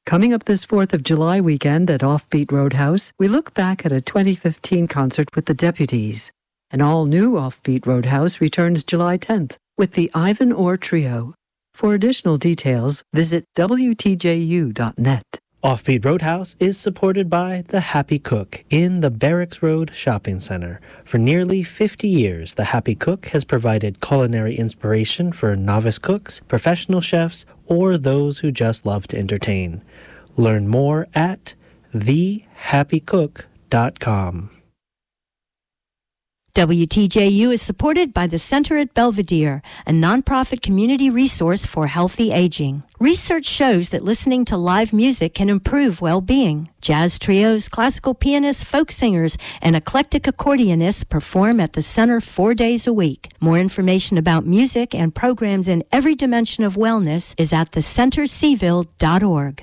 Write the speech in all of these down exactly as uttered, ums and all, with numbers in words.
Coming up this fourth of July weekend at Offbeat Roadhouse, we look back at a twenty fifteen concert with the Deputies. An all-new Offbeat Roadhouse returns July tenth with the Ivan Orr Trio. For additional details, visit W T J U dot net. Offbeat Roadhouse is supported by The Happy Cook in the Barracks Road Shopping Center. For nearly fifty years, The Happy Cook has provided culinary inspiration for novice cooks, professional chefs, or those who just love to entertain. Learn more at the happy cook dot com. W T J U is supported by the Center at Belvedere, a nonprofit community resource for healthy aging. Research shows that listening to live music can improve well-being. Jazz trios, classical pianists, folk singers, and eclectic accordionists perform at the center four days a week. More information about music and programs in every dimension of wellness is at the center seville dot org.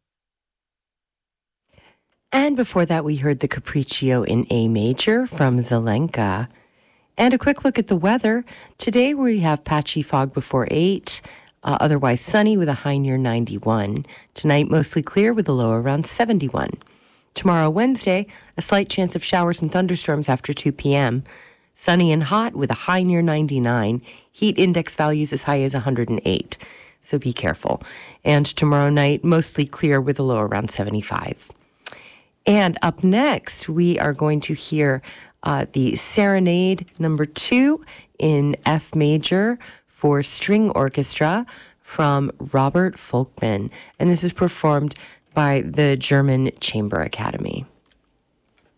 And before that, we heard the Capriccio in A major from Zelenka. And a quick look at the weather. Today we have patchy fog before eight, uh, otherwise sunny with a high near ninety-one. Tonight, mostly clear with a low around seventy-one. Tomorrow, Wednesday, a slight chance of showers and thunderstorms after two p.m. Sunny and hot with a high near ninety-nine. Heat index values as high as one hundred eight. So be careful. And tomorrow night, mostly clear with a low around seventy-five. And up next, we are going to hear uh, the Serenade number two in F major for string orchestra from Robert Folkman. And this is performed by the German Chamber Academy.